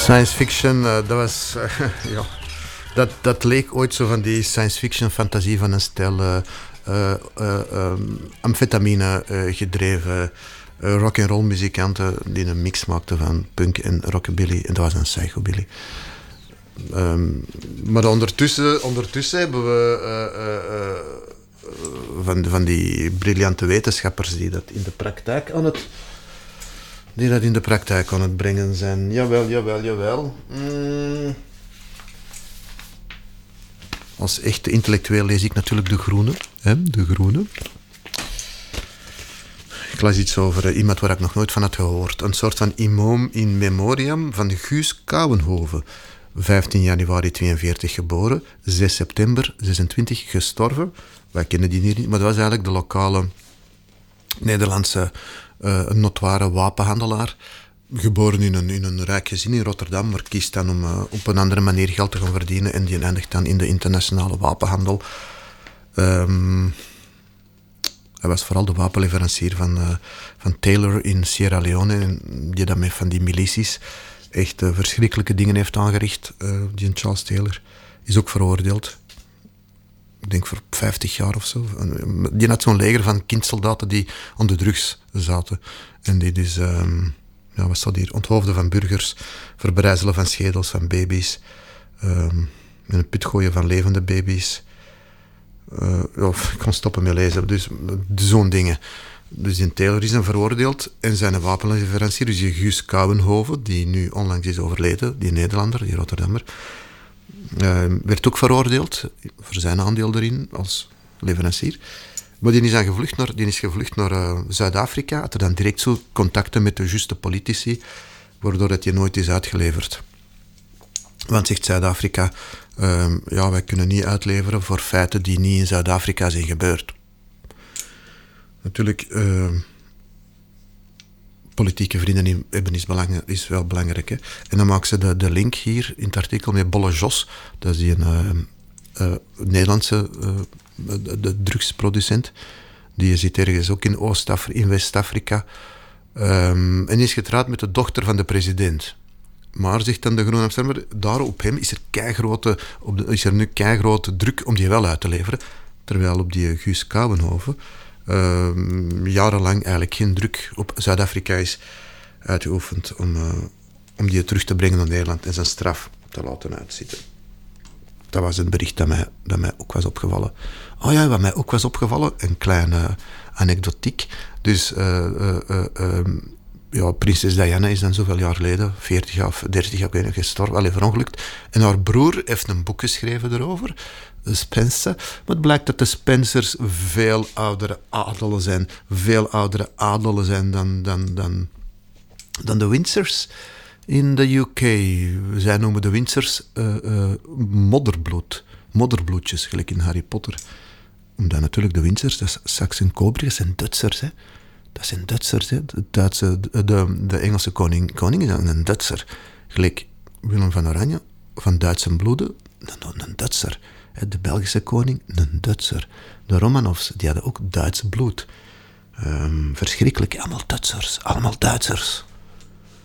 Science fiction, dat was... ja, dat leek ooit zo van die science fiction fantasie van een stel amfetamine gedreven rock'n'roll muzikanten die een mix maakten van punk en rockabilly. En dat was een psychobilly. Maar ondertussen hebben we van die briljante wetenschappers die dat in de praktijk aan het brengen zijn. Jawel. Als echte intellectueel lees ik natuurlijk De Groene. De Groene. Ik las iets over iemand waar ik nog nooit van had gehoord. Een soort van imam in memoriam van Guus Kouwenhoven. 15 januari 42 geboren, 6 september 26 gestorven. Wij kennen die hier niet, maar dat was eigenlijk de lokale Nederlandse notoire wapenhandelaar. Geboren in een rijk gezin in Rotterdam, maar kiest dan om op een andere manier geld te gaan verdienen en die eindigt dan in de internationale wapenhandel. Hij was vooral de wapenleverancier van Taylor in Sierra Leone, en die dan met van die milities echt verschrikkelijke dingen heeft aangericht. Die Charles Taylor is ook veroordeeld. Ik denk voor 50 jaar of zo. Die had zo'n leger van kindsoldaten die aan de drugs zaten. En die dus, wat staat hier? Onthoofden van burgers, verbrijzelen van schedels van baby's, in een put gooien van levende baby's. Ik kan stoppen met lezen. Dus zo'n dingen. Dus die Taylor is dan veroordeeld en zijn wapenleverancier, dus die Guus Kouwenhoven, die nu onlangs is overleden, die Nederlander, die Rotterdammer, werd ook veroordeeld voor zijn aandeel erin als leverancier. Maar die is gevlucht naar Zuid-Afrika, had er dan direct zo contacten met de juiste politici, waardoor het je nooit is uitgeleverd. Want zegt Zuid-Afrika, wij kunnen niet uitleveren voor feiten die niet in Zuid-Afrika zijn gebeurd. Natuurlijk, politieke vrienden hebben is wel belangrijk. Hè? En dan maken ze de link hier in het artikel met Bolle Jos. Dat is die een Nederlandse de drugsproducent. Die zit ergens ook in West-Afrika. En die is getrouwd met de dochter van de president. Maar, zegt dan de Groene Amsterdammer, daar op hem is er nu keigrote druk om die wel uit te leveren. Terwijl op die Guus Kouwenhoven jarenlang eigenlijk geen druk op Zuid-Afrika is uitgeoefend om die terug te brengen naar Nederland en zijn straf te laten uitzitten. Dat was een bericht dat mij ook was opgevallen. Oh ja, wat mij ook was opgevallen, een kleine anekdotiek. Dus prinses Diana is dan zoveel jaar geleden, 40 of 30 jaar geleden, gestorven, verongelukt. En haar broer heeft een boek geschreven erover, Spencer. Maar het blijkt dat de Spencers veel oudere adelen zijn dan de Windsors in de UK. Zij noemen de Windsors modderbloedjes, gelijk in Harry Potter. Omdat natuurlijk de Windsors, dat is Saxen-Coburg, zijn Duitsers, hè. Dat zijn Duitsers, hè. De Engelse koning is een Duitser. Gelijk Willem van Oranje, van Duitse bloeden, een Duitser. De Belgische koning, een Duitser. De Romanovs, die hadden ook Duits bloed. Verschrikkelijk, allemaal Duitsers.